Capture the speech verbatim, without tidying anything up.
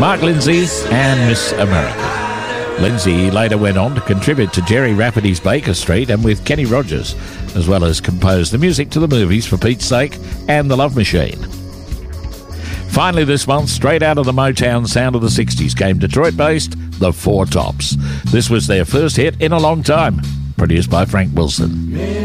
Mark Lindsay and Miss America. Lindsay later went on to contribute to Jerry Rafferty's Baker Street and with Kenny Rogers, as well as compose the music to the movies For Pete's Sake and The Love Machine. Finally this month, straight out of the Motown sound of the sixties, came Detroit-based The Four Tops. This was their first hit in a long time, produced by Frank Wilson.